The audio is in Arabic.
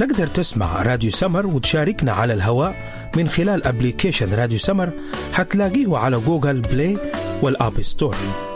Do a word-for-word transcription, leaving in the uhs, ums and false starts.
تقدر تسمع راديو سمر وتشاركنا على الهواء من خلال أبليكيشن راديو سمر، حتلاقيه على جوجل بلاي والآب ستور.